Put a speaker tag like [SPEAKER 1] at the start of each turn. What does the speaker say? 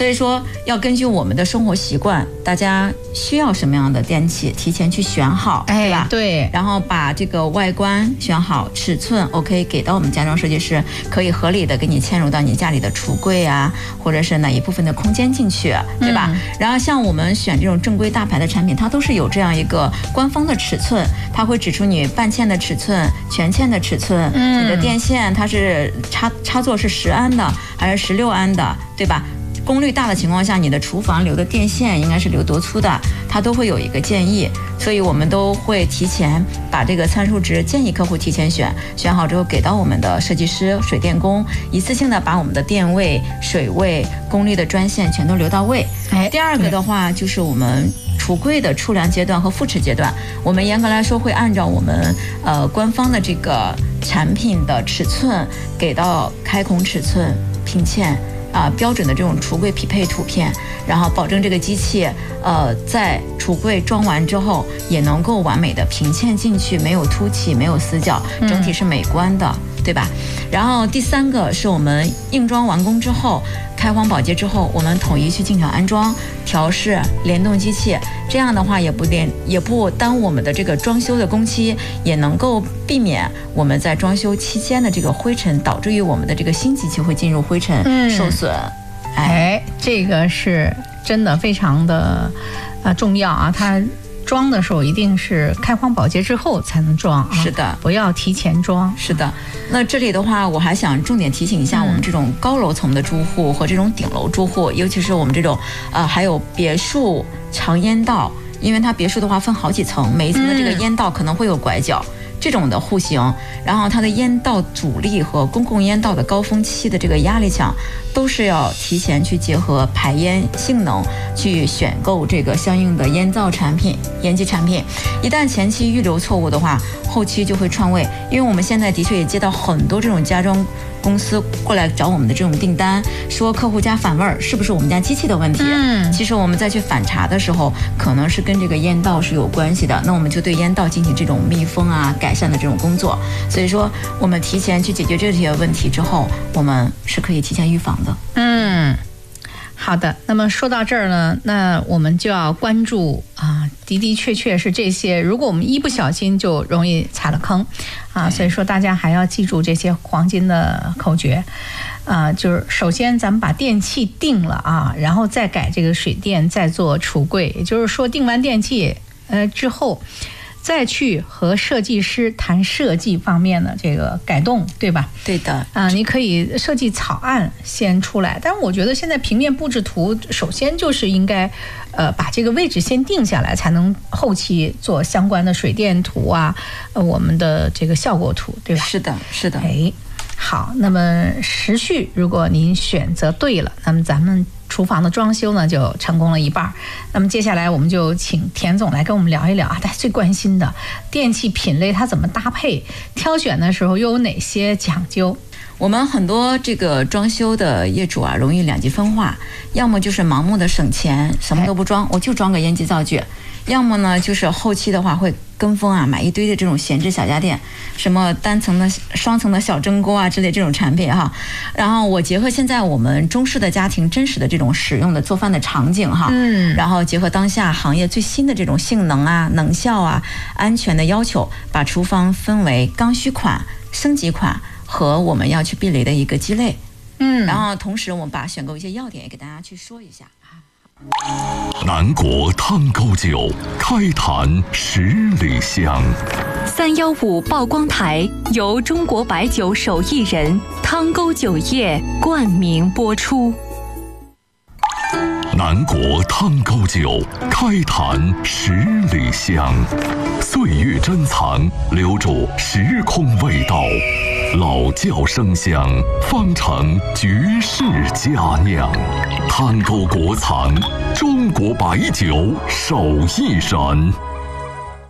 [SPEAKER 1] 所以说要根据我们的生活习惯，大家需要什么样的电器，提前去选好，对吧？
[SPEAKER 2] 对。
[SPEAKER 1] 然后把这个外观选好，尺寸 OK 给到我们家装设计师，可以合理的给你嵌入到你家里的橱柜啊，或者是哪一部分的空间进去，对吧？然后像我们选这种正规大牌的产品，它都是有这样一个官方的尺寸，它会指出你半嵌的尺寸、全嵌的尺寸，你的电线它是插座是10安的还是16安的，对吧？功率大的情况下，你的厨房留的电线应该是留多粗的，它都会有一个建议，所以我们都会提前把这个参数值建议客户提前选好之后给到我们的设计师、水电工，一次性的把我们的电位、水位、功率的专线全都留到位。第二个的话就是我们橱柜的出梁阶段和复齿阶段，我们严格来说会按照我们官方的这个产品的尺寸给到开孔尺寸、拼嵌。标准的这种橱柜匹配图片，然后保证这个机器在橱柜装完之后也能够完美的平嵌进去，没有凸起，没有死角，整体是美观的，对吧？然后第三个是我们硬装完工之后，开荒保洁之后，我们统一去进场安装、调试、联动机器，这样的话也不耽误我们的这个装修的工期，也能够避免我们在装修期间的这个灰尘导致于我们的这个新机器会进入灰尘受损。
[SPEAKER 2] 这个是真的非常的重要啊！它装的时候一定是开荒保洁之后才能装啊，
[SPEAKER 1] 是的，
[SPEAKER 2] 不要提前装。
[SPEAKER 1] 是的，那这里的话，我还想重点提醒一下我们这种高楼层的住户和这种顶楼住户，尤其是我们这种还有别墅长烟道，因为它别墅的话分好几层，每一层的这个烟道可能会有拐角。这种的户型，然后它的烟道阻力和公共烟道的高峰期的这个压力墙，都是要提前去结合排烟性能去选购这个相应的烟造产品、烟机产品。一旦前期预留错误的话，后期就会串位。因为我们现在的确也接到很多这种家装公司过来找我们的这种订单，说客户家反味儿，是不是我们家机器的问题？其实我们再去反查的时候，可能是跟这个烟道是有关系的。那我们就对烟道进行这种密封啊、改善的这种工作。所以说，我们提前去解决这些问题之后，我们是可以提前预防的。
[SPEAKER 2] 好的，那么说到这儿呢，那我们就要关注的确是这些，如果我们一不小心就容易踩了坑所以说大家还要记住这些黄金的口诀就是首先咱们把电器定了然后再改这个水电，再做橱柜，也就是说定完电器之后再去和设计师谈设计方面的这个改动，对吧？
[SPEAKER 1] 对的
[SPEAKER 2] 你可以设计草案先出来，但是我觉得现在平面布置图首先就是应该把这个位置先定下来，才能后期做相关的水电图我们的这个效果图，对吧？
[SPEAKER 1] 是的，是的。
[SPEAKER 2] 好，那么时序如果您选择对了，那么咱们厨房的装修呢就成功了一半。那么接下来我们就请田总来跟我们聊一聊大家最关心的电器品类它怎么搭配，挑选的时候又有哪些讲究。
[SPEAKER 1] 我们很多这个装修的业主容易两极分化，要么就是盲目的省钱，什么都不装，我就装个烟机灶具，要么呢就是后期的话会跟风买一堆的这种闲置小家电，什么单层的、双层的小蒸锅之类这种产品然后我结合现在我们中式的家庭真实的这种使用的做饭的场景然后结合当下行业最新的这种性能能效安全的要求，把厨房分为刚需款、升级款和我们要去避雷的一个鸡肋。然后同时我们把选购一些要点也给大家去说一下。
[SPEAKER 3] 南国汤沟酒，开坛10里香。
[SPEAKER 4] 315曝光台由中国白酒手艺人汤沟酒业冠名播出。
[SPEAKER 3] 南国汤沟酒，开坛10里香。岁月珍藏，留住时空味道。老窖生香，方成绝世佳酿。汤沟国产，中国白酒手艺人。